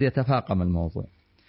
يتفاقم الموضوع.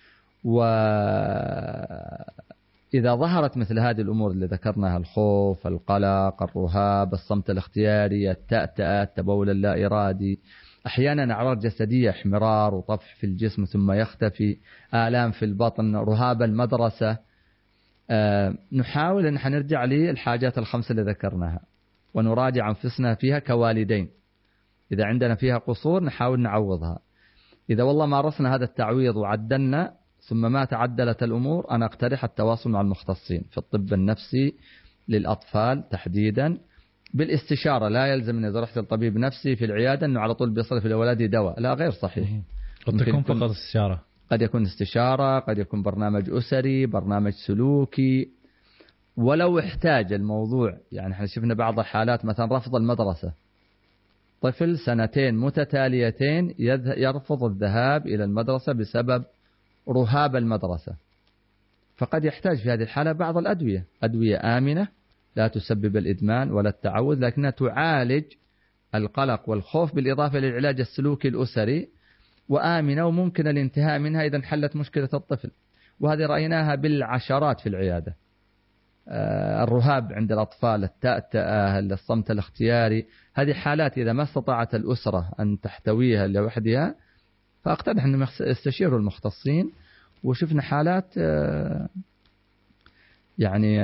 وإذا ظهرت مثل هذه الأمور اللي ذكرناها، الخوف، القلق، الرهاب، الصمت الاختياري، التأتأة، التبول اللا إرادي، أحيانا أعراض جسدية، احمرار وطفح في الجسم ثم يختفي، آلام في البطن، رهاب المدرسة، نحاول أن نرجع للحاجات الخمسة اللي ذكرناها ونراجع أنفسنا فيها كوالدين. إذا عندنا فيها قصور نحاول نعوضها. إذا والله مارسنا هذا التعويض وعدلنا ثم ما تعدلت الأمور، أنا أقترح التواصل مع المختصين في الطب النفسي للأطفال تحديدا بالاستشارة. لا يلزم أن إذا رحت للطبيب نفسي في العيادة أنه على طول بيصرف لأولادي دواء، لا، غير صحيح. قد تكون فقط استشارة، قد يكون استشارة، قد يكون برنامج أسري، برنامج سلوكي. ولو احتاج الموضوع، يعني احنا شفنا بعض الحالات مثلا رفض المدرسة، طفل 2 متتاليتين يرفض الذهاب إلى المدرسة بسبب رهاب المدرسة، فقد يحتاج في هذه الحالة بعض الأدوية، أدوية آمنة لا تسبب الإدمان ولا التعود، لكنها تعالج القلق والخوف بالإضافة للعلاج السلوكي الأسري، وآمنة وممكن الانتهاء منها إذا انحلت مشكلة الطفل. وهذه رأيناها بالعشرات في العيادة. الرهاب عند الأطفال، التأتأة، الصمت الاختياري، هذه حالات إذا ما استطاعت الأسرة أن تحتويها لوحدها فأقترح أن يستشيروا المختصين. وشفنا حالات يعني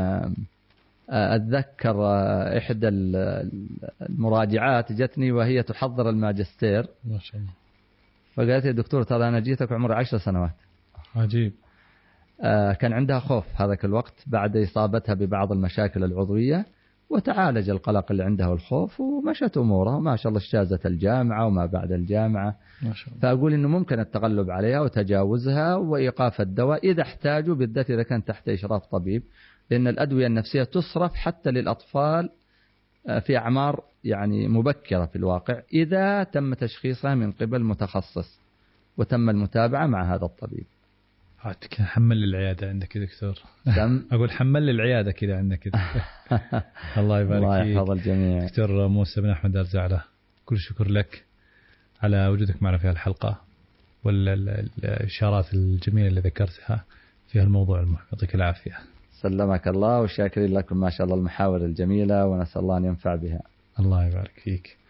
أتذكر إحدى المراجعات جتني وهي تحضر الماجستير، ما شاء الله، فقالت لي دكتور ترى أنا جيتك عمري 10 سنوات. عجيب. كان عندها خوف هذاك الوقت بعد إصابتها ببعض المشاكل العضوية، وتعالج القلق اللي عندها والخوف ومشت أمورها وما شاء الله اجتازت الجامعة وما بعد الجامعة. ما شاء الله. فأقول إنه ممكن التغلب عليها وتجاوزها وإيقاف الدواء إذا احتاجوا، بالذات إذا كان تحت إشراف طبيب، لأن الأدوية النفسية تصرف حتى للأطفال في أعمار يعني مبكرة في الواقع إذا تم تشخيصها من قبل متخصص وتم المتابعة مع هذا الطبيب. حمل العيادة عندك يا دكتور. أقول حمل العيادة كذا عندك كذا. الله يبارك فيك. الله يحفظ الجميع. دكتور موسى بن أحمد الزعلة، كل شكر لك على وجودك معنا في الحلقة والإشارات الجميلة اللي ذكرتها في الموضوع المهم. يعطيك العافية. سلمك الله، وشاكرين لكم ما شاء الله المحاور الجميلة، ونسأل الله أن ينفع بها. الله يبارك فيك.